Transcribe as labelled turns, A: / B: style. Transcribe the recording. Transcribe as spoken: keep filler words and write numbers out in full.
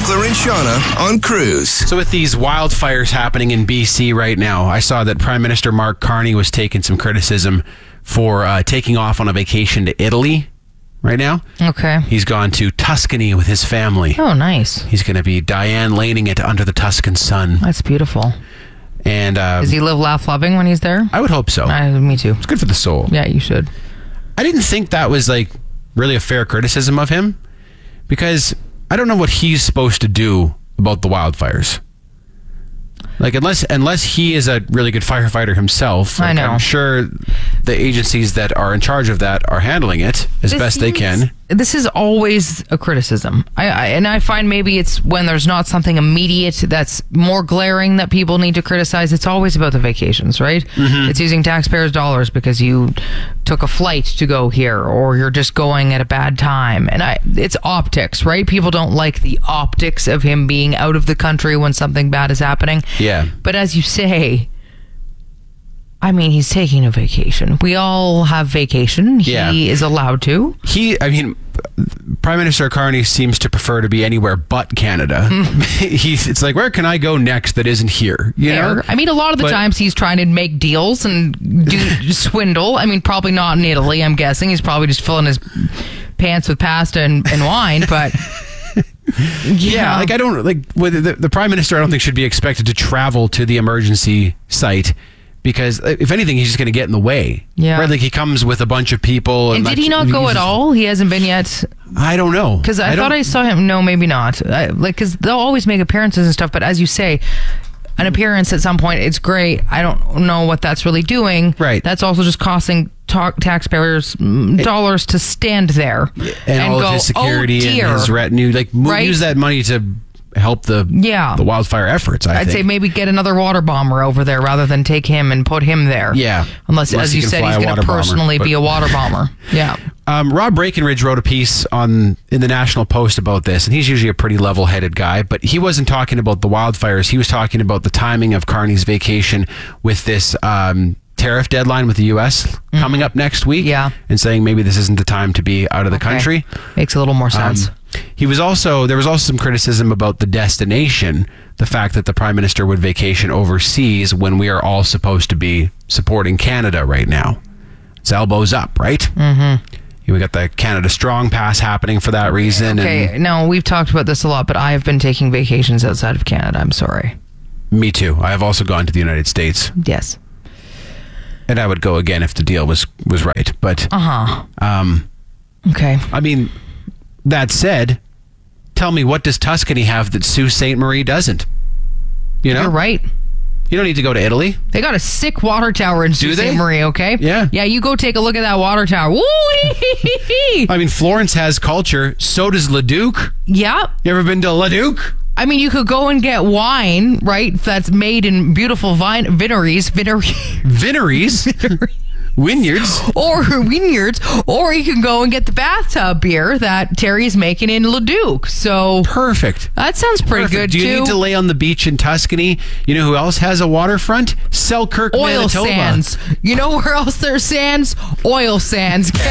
A: Mackler and Shauna on Cruise.
B: So with these wildfires happening in B C right now, I saw that Prime Minister Mark Carney was taking some criticism for uh, taking off on a vacation to Italy right now.
C: Okay.
B: He's gone to Tuscany with his family.
C: Oh, nice.
B: He's going to be Diane Laning it under the Tuscan sun.
C: That's beautiful.
B: And uh,
C: Does he live, laugh, loving when he's there?
B: I would hope so.
C: Uh, me too.
B: It's good for the soul.
C: Yeah, you should.
B: I didn't think that was like really a fair criticism of him, because I don't know what he's supposed to do about the wildfires. Like, unless unless he is a really good firefighter himself, like,
C: I know.
B: I'm sure the agencies that are in charge of that are handling it as
C: This
B: best they
C: is-
B: can.
C: This is always a criticism. I, I and I find maybe it's when there's not something immediate that's more glaring that people need to criticize. It's always about the vacations, right?
B: Mm-hmm.
C: It's using taxpayers' dollars because you took a flight to go here, or you're just going at a bad time. And I, it's optics, right? People don't like the optics of him being out of the country when something bad is happening.
B: Yeah.
C: But as you say, I mean, he's taking a vacation. We all have vacation. He
B: Yeah.
C: is allowed to.
B: He, I mean, Prime Minister Carney seems to prefer to be anywhere but Canada. He's, it's like, where can I go next that isn't here? You know?
C: Fair. I mean, a lot of the
B: But-
C: times he's trying to make deals and do swindle. I mean, probably not in Italy, I'm guessing. He's probably just filling his pants with pasta and, and wine, but... Yeah.
B: Yeah, like I don't like with the, the prime minister. I don't think should be expected to travel to the emergency site, because if anything, he's just going to get in the way.
C: Yeah.
B: Right? Like he comes with a bunch of people.
C: And
B: And,
C: did he not go at all? He hasn't been yet?
B: I don't know.
C: Because I, I thought
B: don't-
C: I saw him. No, maybe not. I, like, because they'll always make appearances and stuff. But as you say, an appearance at some point, it's great. I don't know what that's really doing.
B: Right.
C: That's also just costing ta- taxpayers mm, dollars to stand there
B: and, all
C: go,
B: of his security
C: oh, dear.
B: and his retinue. Like mo-
C: Right?
B: use that money to help the
C: Yeah.
B: the wildfire efforts. I
C: I'd
B: think.
C: say maybe get another water bomber over there rather than take him and put him there.
B: Yeah.
C: Unless,
B: Unless
C: as
B: he
C: you
B: can
C: said,
B: fly
C: he's
B: a
C: going
B: water
C: to
B: bomber,
C: personally
B: but-
C: be a water bomber. Yeah.
B: Um, Rob Breckenridge wrote a piece on in the National Post about this, and he's usually a pretty level-headed guy, but he wasn't talking about the wildfires. He was talking about the timing of Carney's vacation with this um, tariff deadline with the U S coming up next week.
C: Yeah.
B: And saying maybe this isn't the time to be out of the
C: Okay.
B: country.
C: Makes a little more sense.
B: Um, he was also there was also some criticism about the destination, the fact that the prime minister would vacation overseas when we are all supposed to be supporting Canada right now. It's elbows up, right? Mm-hmm. We got the Canada Strong Pass happening for that reason.
C: Okay,
B: And
C: no, we've talked about this a lot, but I have been taking vacations outside of Canada. I'm sorry.
B: me too. I have also gone to the United States,
C: Yes.
B: and I would go again if the deal was was right. But
C: Uh-huh.
B: um,
C: Okay.
B: I mean, that said, tell me, what does Tuscany have that Sault Ste. Marie doesn't? You know,
C: You're right.
B: You don't need to go to Italy.
C: They got a sick water tower in Sault
B: they?
C: Ste. Marie, okay?
B: Yeah.
C: Yeah, you go take a look at that water tower. Woo!
B: I mean, Florence has culture. So does Leduc.
C: Yeah.
B: You ever been to Leduc?
C: I mean, you could go and get wine, right? That's made in beautiful vine vineries, vinery,
B: Vineries, vineyards.
C: or vineyards, or you can go and get the bathtub beer that Terry's making in Leduc. So
B: Perfect.
C: that sounds pretty
B: Perfect.
C: good
B: Do you
C: too.
B: need to lay on the beach in Tuscany? You know who else has a waterfront? Selkirk,
C: Oil
B: Manitoba.
C: sands. You know where else there's sands? Oil sands.